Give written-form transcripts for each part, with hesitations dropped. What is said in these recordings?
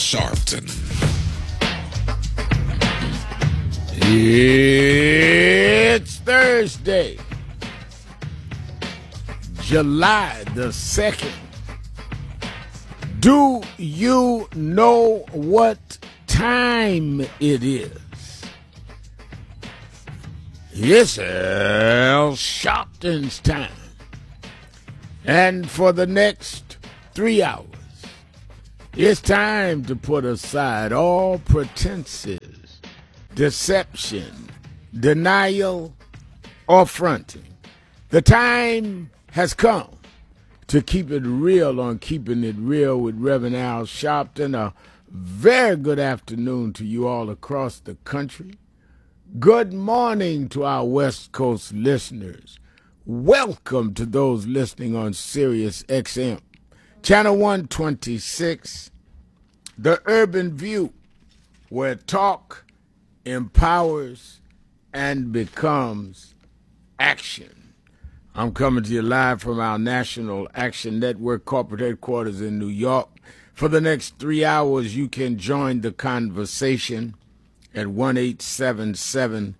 Sharpton. It's Thursday, July the 2nd. Do you know what time it is? It's Al Sharpton's time. And for the next 3 hours, it's time to put aside all pretenses, deception, denial, or fronting. The time has come to keep it real on Keeping It Real with Reverend Al Sharpton. A very good afternoon to you all across the country. Good morning to our West Coast listeners. Welcome to those listening on Sirius XM, Channel 126, The Urban View, where talk empowers and becomes action. I'm coming to you live from our National Action Network corporate headquarters in New York. For the next 3 hours, you can join the conversation at 1-877-532-5797,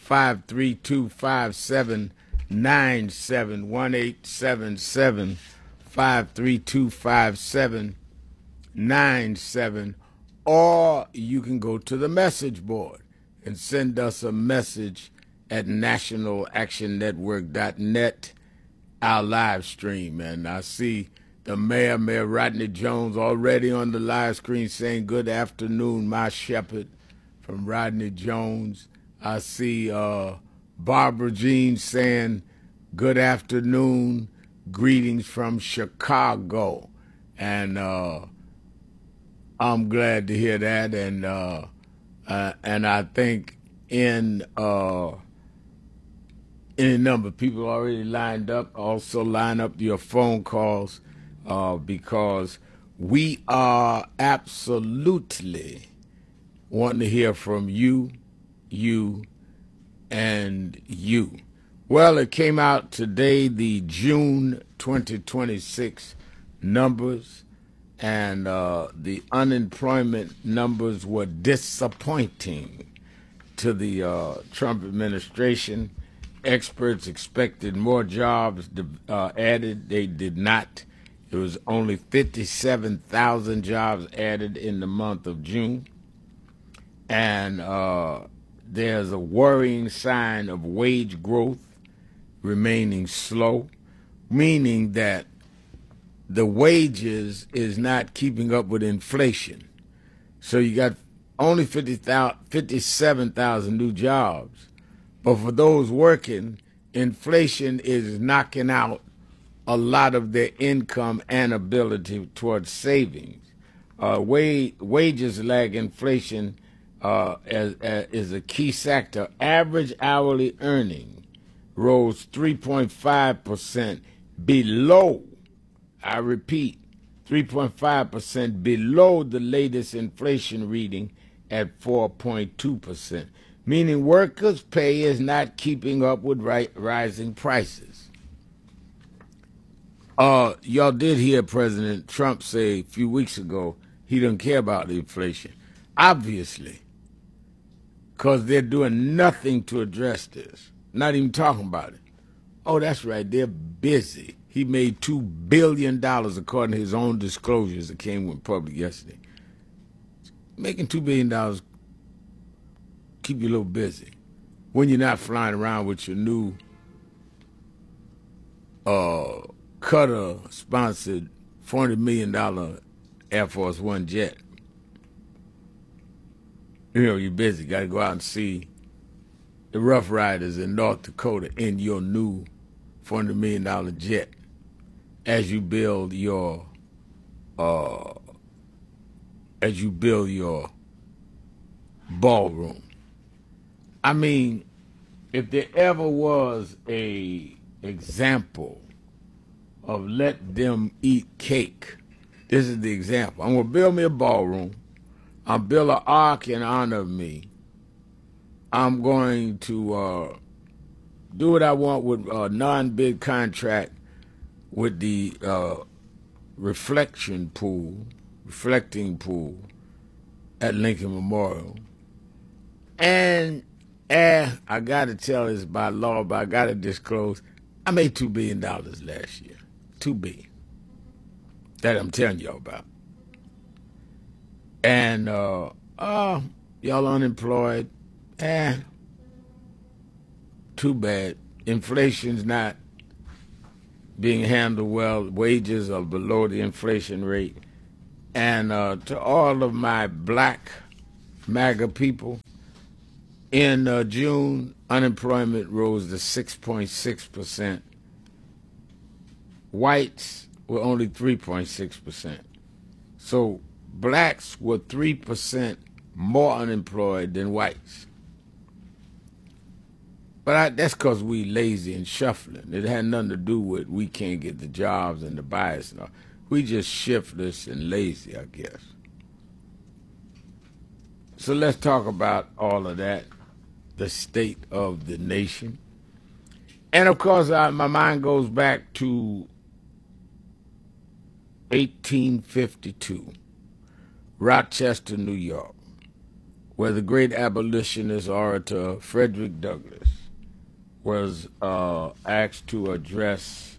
1-877-532-5797, or you can go to the message board and send us a message at nationalactionnetwork.net, our live stream. And I see the Mayor Rodney Jones, already on the live screen saying, "Good afternoon, my shepherd," from Rodney Jones. I see Barbara Jean saying, "Good afternoon, greetings from Chicago." And I'm glad to hear that. And I think any number of people already lined up. Also line up your phone calls because we are absolutely wanting to hear from you, and you. Well, it came out today, the June 2026 numbers, and the unemployment numbers were disappointing to the Trump administration. Experts expected more jobs added. They did not. It was only 57,000 jobs added in the month of June. And there's a worrying sign of wage growth remaining slow, meaning that the wages is not keeping up with inflation. So you got only 57,000 new jobs. But for those working, inflation is knocking out a lot of their income and ability towards savings. Wages lag inflation is a key sector. Average hourly earning rose 3.5% below, I repeat, 3.5% below the latest inflation reading at 4.2%, meaning workers' pay is not keeping up with rising prices. Y'all did hear President Trump say a few weeks ago he doesn't care about the inflation. Obviously, because they're doing nothing to address this, not even talking about it. Oh, that's right, they're busy. He made $2 billion according to his own disclosures that came with public yesterday. Making $2 billion keep you a little busy when you're not flying around with your new Qatar-sponsored $40 million Air Force One jet. You know, you're busy. Got to go out and see the Rough Riders in North Dakota in your new $400 million jet as you build your ballroom. I mean, if there ever was a example of let them eat cake, this is the example. I'm going to build me a ballroom. I'll build an ark in honor of me. I'm going to do what I want with a non-bid contract with the reflecting pool, at Lincoln Memorial. And I got to tell this by law, but I got to disclose, I made $2 billion last year. $2 billion. That I'm telling y'all about. And y'all unemployed. Too bad. Inflation's not being handled well. Wages are below the inflation rate. And to all of my black MAGA people, in June, unemployment rose to 6.6%. Whites were only 3.6%. So blacks were 3% more unemployed than whites. But that's because we lazy and shuffling. It had nothing to do with we can't get the jobs and the bias and all. We just shiftless and lazy, I guess. So let's talk about all of that, the state of the nation. And of course, my mind goes back to 1852, Rochester, New York, where the great abolitionist orator Frederick Douglass was asked to address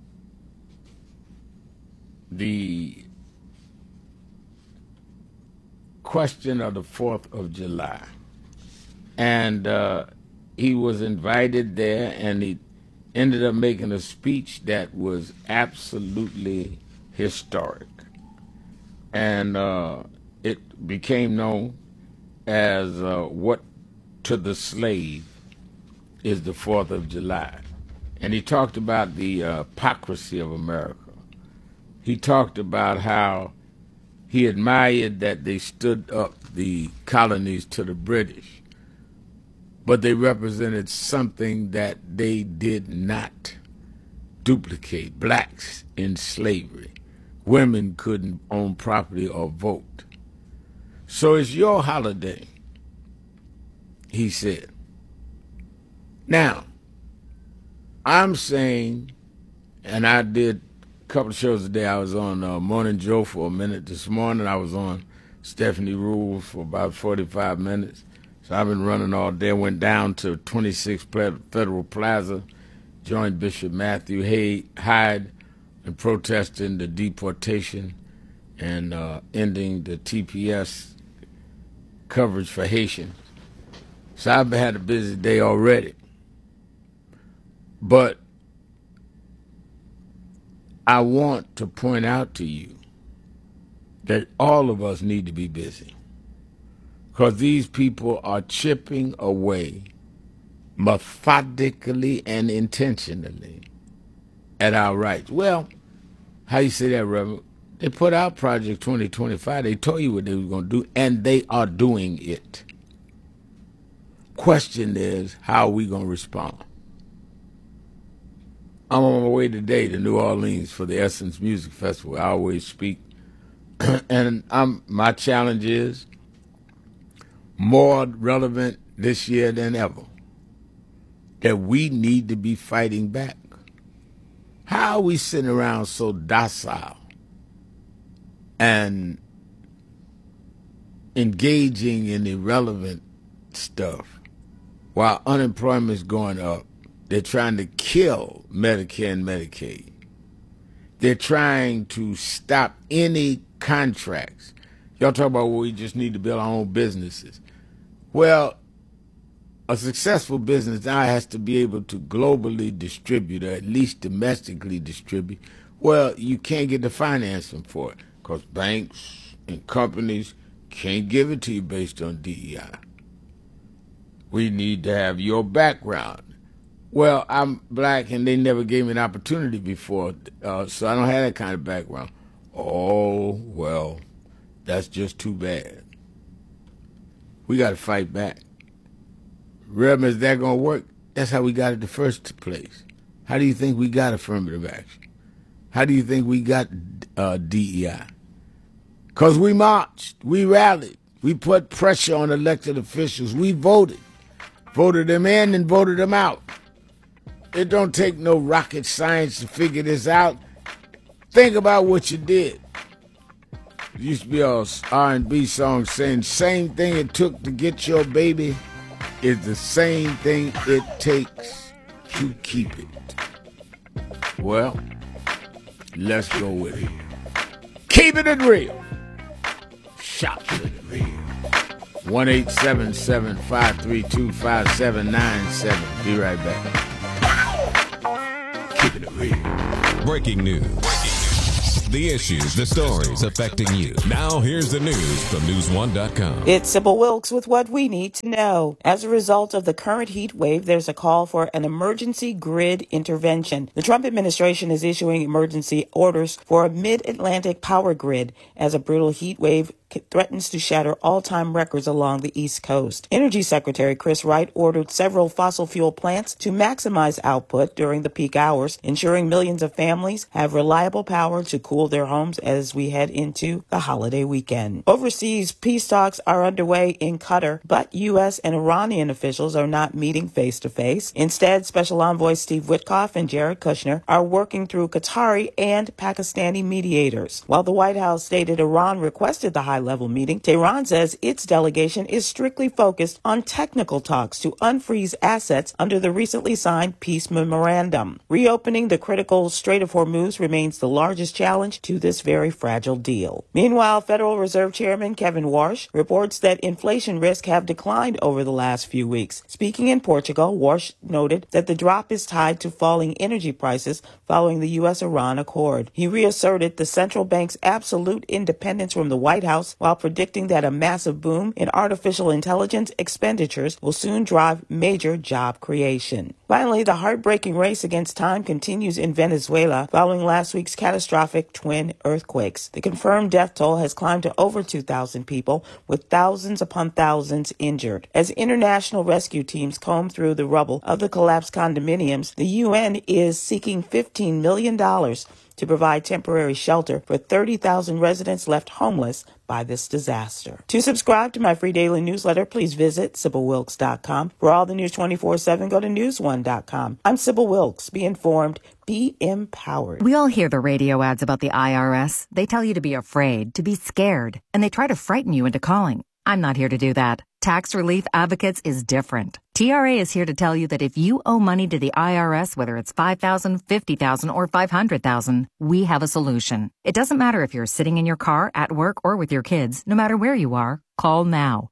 the question of the 4th of July. And he was invited there, and he ended up making a speech that was absolutely historic. And it became known as what to the slave is the 4th of July. And he talked about the hypocrisy of America. He talked about how he admired that they stood up the colonies to the British, but they represented something that they did not duplicate. Blacks in slavery. Women couldn't own property or vote. So it's your holiday, he said. Now, I'm saying, and I did a couple of shows today. I was on Morning Joe for a minute this morning. I was on Stephanie Rules for about 45 minutes. So I've been running all day. Went down to 26 Federal Plaza, joined Bishop Matthew Hyde in protesting the deportation and ending the TPS coverage for Haitians. So I've had a busy day already. But I want to point out to you that all of us need to be busy, because these people are chipping away methodically and intentionally at our rights. Well, how you say that, Reverend? They put out Project 2025. They told you what they were going to do, and they are doing it. Question is, how are we going to respond? I'm on my way today to New Orleans for the Essence Music Festival. I always speak. And my challenge is more relevant this year than ever, that we need to be fighting back. How are we sitting around so docile and engaging in irrelevant stuff while unemployment is going up? They're trying to kill Medicare and Medicaid. They're trying to stop any contracts. Y'all talk about, well, we just need to build our own businesses. Well, a successful business now has to be able to globally distribute, or at least domestically distribute. Well, you can't get the financing for it because banks and companies can't give it to you based on DEI. We need to have your background. Well, I'm black and they never gave me an opportunity before, so I don't have that kind of background. Oh, well, that's just too bad. We got to fight back. Reverend, is that going to work? That's how we got it the first place. How do you think we got affirmative action? How do you think we got DEI? Because we marched, we rallied, we put pressure on elected officials, we voted them in and voted them out. It don't take no rocket science to figure this out. Think about what you did. used to be a R&B song saying, same thing it took to get your baby is the same thing it takes to keep it. Well, let's go with it. Keeping it real. Shots in the real. 1-877-532-5797. Be right back. Keeping it real. Breaking news. The issues, the stories affecting you. Now here's the news from News1.com. It's Sybil Wilkes with what we need to know. As a result of the current heat wave, there's a call for an emergency grid intervention. The Trump administration is issuing emergency orders for a mid-Atlantic power grid as a brutal heat wave threatens to shatter all-time records along the East Coast. Energy Secretary Chris Wright ordered several fossil fuel plants to maximize output during the peak hours, ensuring millions of families have reliable power to cool their homes as we head into the holiday weekend. Overseas, peace talks are underway in Qatar, but U.S. and Iranian officials are not meeting face-to-face. Instead, Special Envoy Steve Witkoff and Jared Kushner are working through Qatari and Pakistani mediators. While the White House stated Iran requested the high-level meeting, Tehran says its delegation is strictly focused on technical talks to unfreeze assets under the recently signed peace memorandum. Reopening the critical Strait of Hormuz remains the largest challenge to this very fragile deal. Meanwhile, Federal Reserve Chairman Kevin Warsh reports that inflation risks have declined over the last few weeks. Speaking in Portugal, Warsh noted that the drop is tied to falling energy prices following the U.S.-Iran accord. He reasserted the central bank's absolute independence from the White House while predicting that a massive boom in artificial intelligence expenditures will soon drive major job creation. Finally, the heartbreaking race against time continues in Venezuela following last week's catastrophic twin earthquakes. The confirmed death toll has climbed to over 2,000 people, with thousands upon thousands injured. As international rescue teams comb through the rubble of the collapsed condominiums, the UN is seeking $15 million to provide temporary shelter for 30,000 residents left homeless by this disaster. To subscribe to my free daily newsletter, please visit SybilWilkes.com. For all the news 24/7, go to News1.com. I'm Sybil Wilkes. Be informed. Be empowered. We all hear the radio ads about the IRS. They tell you to be afraid, to be scared, and they try to frighten you into calling. I'm not here to do that. Tax Relief Advocates is different. TRA is here to tell you that if you owe money to the IRS, whether it's $5,000, $50,000, or $500,000, we have a solution. It doesn't matter if you're sitting in your car, at work, or with your kids. No matter where you are, call now.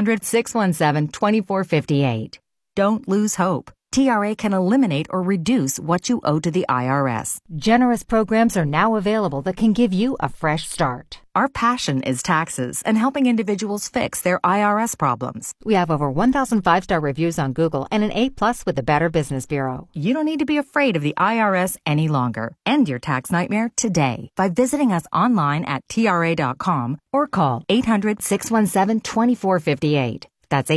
800-617-2458. Don't lose hope. TRA can eliminate or reduce what you owe to the IRS. Generous programs are now available that can give you a fresh start. Our passion is taxes and helping individuals fix their IRS problems. We have over 1,000 5-star reviews on Google and an A+ with the Better Business Bureau. You don't need to be afraid of the IRS any longer. End your tax nightmare today by visiting us online at TRA.com or call 800-617-2458. That's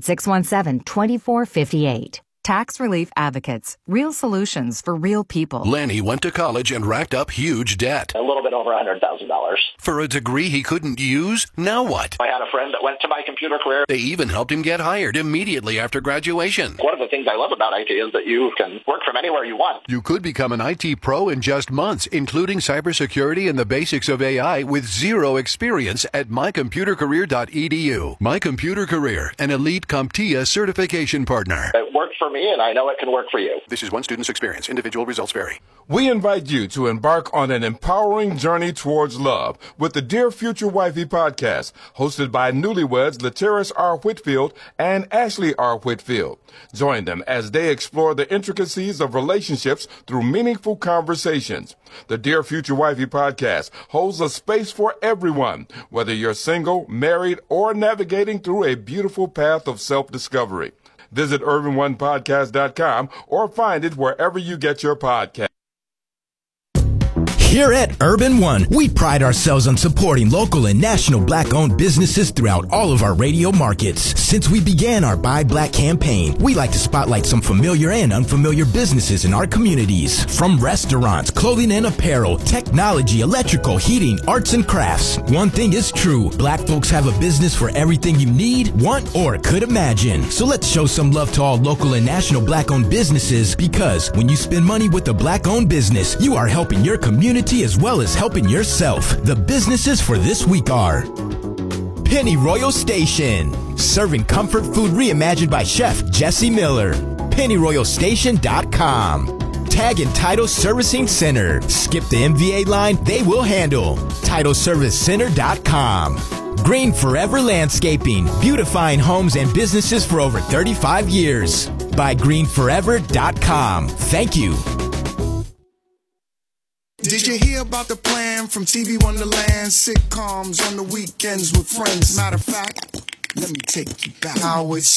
800-617-2458. Tax Relief Advocates. Real solutions for real people. Lanny went to college and racked up huge debt. A little bit over $100,000. For a degree he couldn't use? Now what? I had a friend that went to My Computer Career. They even helped him get hired immediately after graduation. One of the things I love about IT is that you can work from anywhere you want. You could become an IT pro in just months, including cybersecurity and the basics of AI with zero experience at mycomputercareer.edu. My Computer Career, an elite CompTIA certification partner. It worked for me, and I know it can work for you. This is one student's experience. Individual results vary. We invite you to embark on an empowering journey towards love with the Dear Future Wifey podcast, hosted by newlyweds Lateris R. Whitfield and Ashley R. Whitfield. Join them as they explore the intricacies of relationships through meaningful conversations. The Dear Future Wifey podcast holds a space for everyone, whether you're single, married, or navigating through a beautiful path of self-discovery. Visit UrbanOnePodcast.com or find it wherever you get your podcast. Here at Urban One, we pride ourselves on supporting local and national Black-owned businesses throughout all of our radio markets. Since we began our Buy Black campaign, we like to spotlight some familiar and unfamiliar businesses in our communities. From restaurants, clothing and apparel, technology, electrical, heating, arts and crafts. One thing is true, Black folks have a business for everything you need, want, or could imagine. So let's show some love to all local and national Black-owned businesses, because when you spend money with a Black-owned business, you are helping your community community as well as helping yourself. The businesses for this week are Pennyroyal Station, serving comfort food reimagined by Chef Jesse Miller. PennyRoyalStation.com. Tag and Title Servicing Center. Skip the MVA line, they will handle. TitleServiceCenter.com. Green Forever Landscaping, beautifying homes and businesses for over 35 years. By GreenForever.com. Thank you. Did you hear about the plan from TV Wonderland? Sitcoms on the weekends with friends. Matter of fact, let me take you back. How it